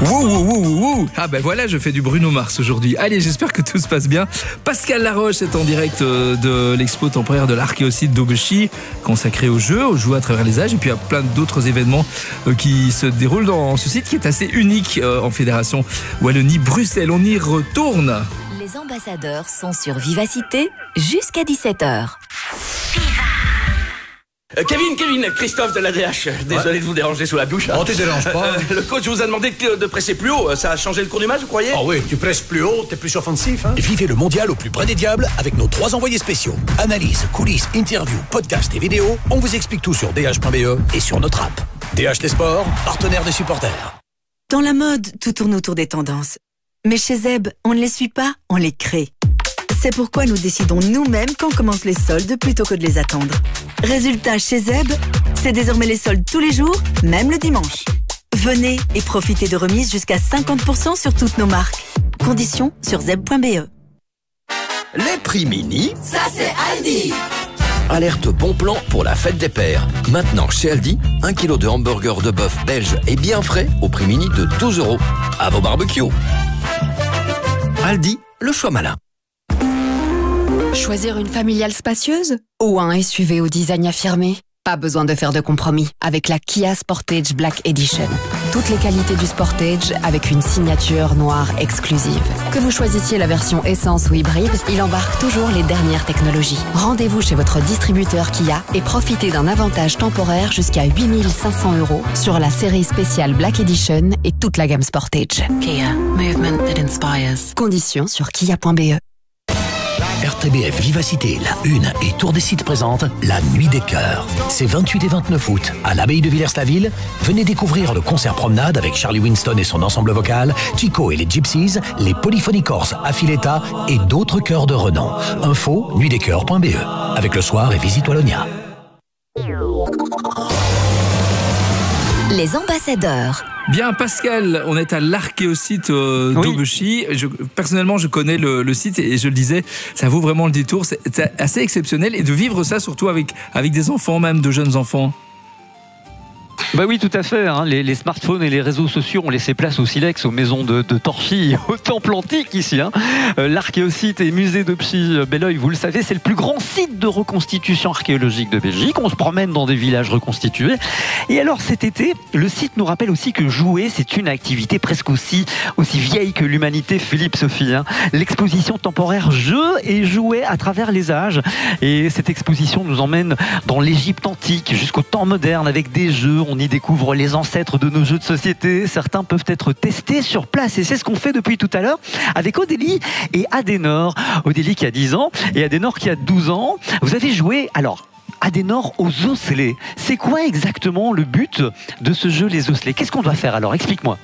Wouh, wouh, wouh, wouh. Ah ben voilà, je fais du Bruno Mars aujourd'hui. Allez, j'espère que tout se passe bien. Pascal Laroche est en direct de l'expo temporaire de l'Archéosite d'Aubechy, consacré aux jeux, aux jouets à travers les âges, et puis à plein d'autres événements qui se déroulent dans ce site qui est assez unique en Fédération Wallonie-Bruxelles. On y retourne. Les ambassadeurs sont sur Vivacité jusqu'à 17h. Kevin, Christophe de l'ADH. Désolé de vous déranger sous la douche. Oh, tu déranges pas. Le coach vous a demandé de presser plus haut. Ça a changé le cours du match, vous croyez? Oh oui, tu presses plus haut, t'es plus offensif. Hein? Vivez le mondial au plus près des diables avec nos 3 envoyés spéciaux. Analyse, coulisses, interviews, podcasts et vidéos. On vous explique tout sur dh.be et sur notre app. DH des sports, partenaire des supporters. Dans la mode, tout tourne autour des tendances. Mais chez Zeb, on ne les suit pas, on les crée. C'est pourquoi nous décidons nous-mêmes quand commencent les soldes plutôt que de les attendre. Résultat, chez Zeb, c'est désormais les soldes tous les jours, même le dimanche. Venez et profitez de remises jusqu'à 50% sur toutes nos marques. Conditions sur zeb.be. Les prix mini, ça c'est Aldi. Alerte bon plan pour la fête des pères. Maintenant chez Aldi, 1 kg de hamburger de bœuf belge et bien frais au prix mini de 12 €. À vos barbecues. Aldi, le choix malin. Choisir une familiale spacieuse ou un SUV au design affirmé? Pas besoin de faire de compromis avec la Kia Sportage Black Edition. Toutes les qualités du Sportage avec une signature noire exclusive. Que vous choisissiez la version essence ou hybride, il embarque toujours les dernières technologies. Rendez-vous chez votre distributeur Kia et profitez d'un avantage temporaire jusqu'à 8 500 € sur la série spéciale Black Edition et toute la gamme Sportage. Kia, movement that inspires. Conditions sur kia.be. RTBF Vivacité, la Une et Tour des Sites présentent la Nuit des Cœurs. C'est 28 et 29 août à l'abbaye de Villers-la-Ville. Venez découvrir le concert promenade avec Charlie Winston et son ensemble vocal, Chico et les Gypsies, les Polyphonies Corses Affiletta et d'autres chœurs de renom. Info nuitdescoeurs.be avec le soir et Visite Wallonia. Les ambassadeurs. Bien Pascal, on est à l'Archéosite d'Aubechy. Personnellement, je connais le site et je le disais, ça vaut vraiment le détour. C'est assez exceptionnel et de vivre ça surtout avec des enfants, même de jeunes enfants. Bah oui, tout à fait. Hein. Les smartphones et les réseaux sociaux ont laissé place au silex, aux maisons de Torchy, au temple antique ici. Hein. L'Archéosite et musée d'Aubechy-Belleuil, vous le savez, c'est le plus grand site de reconstitution archéologique de Belgique. On se promène dans des villages reconstitués. Et alors cet été, le site nous rappelle aussi que jouer, c'est une activité presque aussi vieille que l'humanité, Philippe Sophie. Hein. L'exposition temporaire Jeux et jouets à travers les âges. Et cette exposition nous emmène dans l'Égypte antique jusqu'au temps moderne avec des jeux. On y découvre les ancêtres de nos jeux de société. Certains peuvent être testés sur place et c'est ce qu'on fait depuis tout à l'heure avec Odélie et Adenor. Odélie qui a 10 ans et Adenor qui a 12 ans. Vous avez joué, alors, Adenor aux osselets. C'est quoi exactement le but de ce jeu, les osselets? Qu'est-ce qu'on doit faire alors? Explique-moi.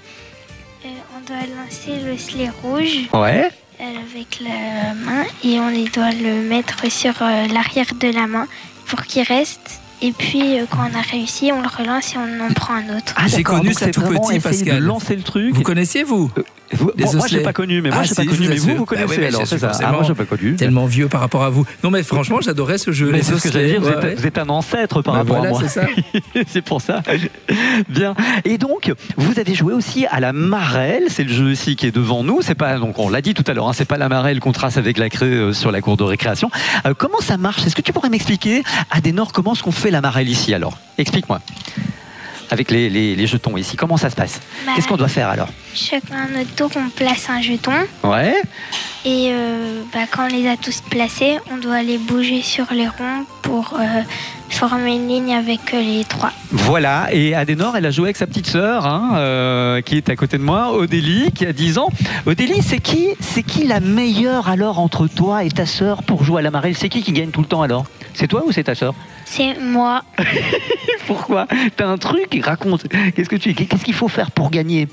On doit lancer l'osselet rouge. Ouais. Avec la main et on doit le mettre sur l'arrière de la main pour qu'il reste. Et puis quand on a réussi, on le relance et on en prend un autre. Ah, j'ai connu ça tout petit, Pascal. De lancer le truc. Vous connaissiez, vous moi, je n'ai pas connu, mais moi, je n'ai pas connu. Mais vous connaissez alors, c'est ça. Moi, je n'ai pas connu. Tellement vieux par rapport à vous. Non, mais franchement, j'adorais ce jeu. Mais c'est ce que j'allais dire. Vous êtes un ancêtre par rapport à moi. C'est ça. C'est pour ça. Bien. Et donc, vous avez joué aussi à la marelle. C'est le jeu ici qui est devant nous. C'est pas, donc, on l'a dit tout à l'heure, hein, c'est pas la marelle qu'on trace avec la craie sur la cour de récréation. Comment ça marche? Est-ce que tu pourrais m'expliquer, Adenor, comment est-ce qu'on fait la marelle ici alors? Explique-moi. Avec les jetons ici, comment ça se passe? Qu'est-ce qu'on doit faire alors? Chacun à notre tour, on place un jeton. Ouais. Et quand on les a tous placés, on doit les bouger sur les ronds pour former une ligne avec les 3. Voilà, et Adenor, elle a joué avec sa petite sœur, qui est à côté de moi, Odélie, qui a 10 ans. Odélie, c'est qui la meilleure alors entre toi et ta sœur pour jouer à la marelle? C'est qui gagne tout le temps alors? C'est toi ou c'est ta sœur? C'est moi. Pourquoi? T'as un truc? Raconte. Qu'est-ce qu'il faut faire pour gagner?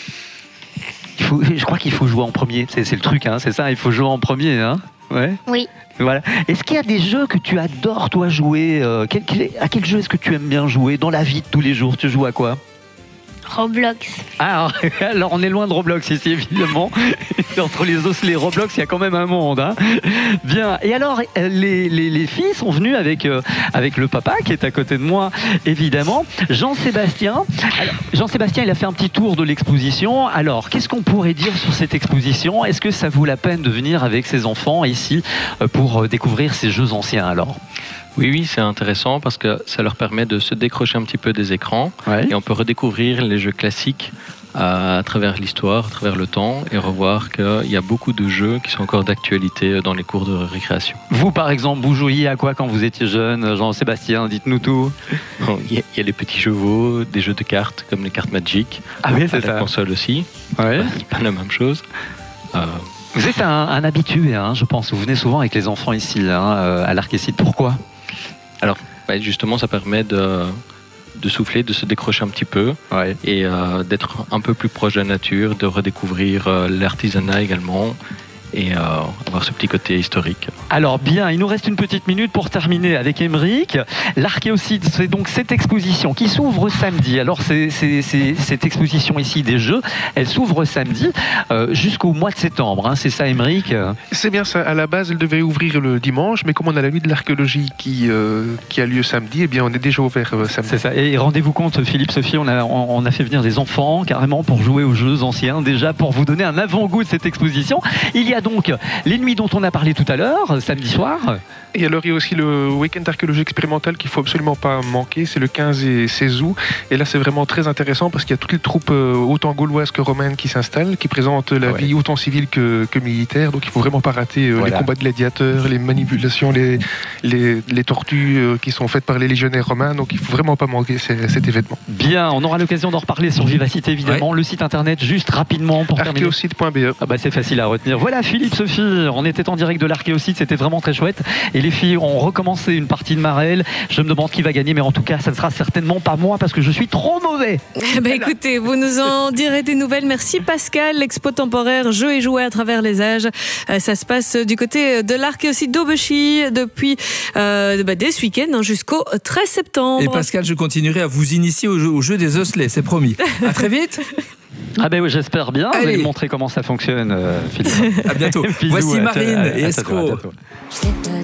Je crois qu'il faut jouer en premier. C'est le truc, hein, c'est ça. Il faut jouer en premier, hein. Ouais. Oui. Voilà. Est-ce qu'il y a des jeux que tu adores toi jouer? À quel jeu est-ce que tu aimes bien jouer dans la vie de tous les jours? Tu joues à quoi? Roblox. Ah, alors on est loin de Roblox ici, évidemment. Entre les osselets et Roblox, il y a quand même un monde. Hein. Bien. Et alors, les filles sont venues avec le papa qui est à côté de moi, évidemment. Jean-Sébastien. Alors, Jean-Sébastien, il a fait un petit tour de l'exposition. Alors, qu'est-ce qu'on pourrait dire sur cette exposition? Est-ce que ça vaut la peine de venir avec ses enfants ici pour découvrir ces jeux anciens alors? Oui, c'est intéressant parce que ça leur permet de se décrocher un petit peu des écrans et on peut redécouvrir les jeux classiques à travers l'histoire, à travers le temps et revoir qu'il y a beaucoup de jeux qui sont encore d'actualité dans les cours de récréation. Vous, par exemple, vous jouiez à quoi quand vous étiez jeune, Jean-Sébastien? Dites-nous tout. Il y a les petits chevaux, des jeux de cartes comme les cartes Magic. Ah oui, c'est ça. La console aussi. Ouais. Pas la même chose. Vous êtes un habitué, hein, je pense. Vous venez souvent avec les enfants ici, à l'Archécite. Pourquoi? Alors, justement, ça permet de souffler, de se décrocher un petit peu et d'être un peu plus proche de la nature, de redécouvrir l'artisanat également et avoir ce petit côté historique. Alors bien, il nous reste une petite minute pour terminer avec Émeric. L'Archéocide, c'est donc cette exposition qui s'ouvre samedi. Alors c'est cette exposition ici des jeux, elle s'ouvre samedi jusqu'au mois de septembre. Hein. C'est ça, Émeric? C'est bien ça. À la base, elle devait ouvrir le dimanche, mais comme on a la nuit de l'archéologie qui a lieu samedi, eh bien on est déjà ouvert samedi. C'est ça. Et rendez-vous compte, Philippe, Sophie, on a fait venir des enfants carrément pour jouer aux jeux anciens, déjà pour vous donner un avant-goût de cette exposition. Il y a donc les nuits dont on a parlé tout à l'heure, samedi soir. Et alors il y a aussi le week-end d'archéologie expérimentale qu'il ne faut absolument pas manquer, c'est le 15 et 16 août. Et là c'est vraiment très intéressant parce qu'il y a toutes les troupes autant gauloises que romaines qui s'installent, qui présentent la vie autant civile que militaire. Donc il ne faut vraiment pas rater les combats de gladiateurs, les manipulations, les tortues qui sont faites par les légionnaires romains. Donc il ne faut vraiment pas manquer cet événement. Bien, on aura l'occasion d'en reparler sur Vivacité évidemment. Le site internet juste rapidement pour terminer. Archéocide.be. Ah bah c'est facile à retenir. Voilà Philippe, Sophie, on était en direct de l'Archéocide, c'était vraiment très chouette. Et les filles ont recommencé une partie de Marelle. Je me demande qui va gagner, mais en tout cas, ça ne sera certainement pas moi parce que je suis trop mauvais. Écoutez, vous nous en direz des nouvelles. Merci Pascal. L'expo temporaire Jeux et jouets à travers les âges. Ça se passe du côté de l'Archéocide d'Aubechy depuis dès ce week-end jusqu'au 13 septembre. Et Pascal, je continuerai à vous initier au jeu des osselets, c'est promis. À très vite. Ah ben oui, j'espère bien. Allez. Vous allez montrer comment ça fonctionne, Philippe. À bientôt. Bisous, Voici Marine et Escroc.